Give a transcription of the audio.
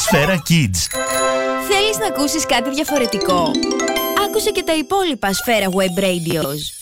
Σφαίρα Kids. Θέλεις να ακούσεις κάτι διαφορετικό? Άκουσε και τα υπόλοιπα Σφαίρα Web Radios.